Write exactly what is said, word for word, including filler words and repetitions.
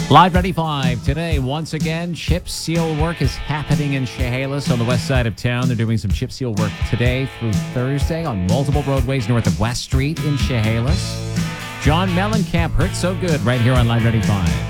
Live ninety-five today. Once again, chip seal work is happening in Chehalis on the west side of town. They're doing some chip seal work today through Thursday on multiple roadways north of West Street in Chehalis. John Mellencamp, Hurt So Good, right here on Live ninety-five.